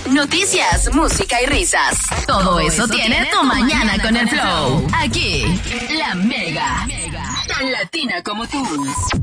noticias, música y risas. Todo eso tiene Tu Mañana con el Flow. Aquí, La Mega. Tan latina como tú.